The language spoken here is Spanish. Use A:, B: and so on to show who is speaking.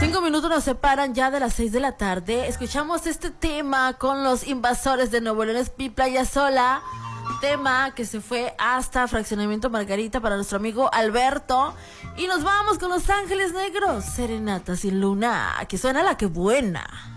A: 5 minutos nos separan ya de las 6 de la tarde. Escuchamos este tema con los Invasores de Nuevo León, y Playa Sola. Tema que se fue hasta Fraccionamiento Margarita para nuestro amigo Alberto. Y nos vamos con Los Ángeles Negros, Serenata sin Luna, que suena la que buena.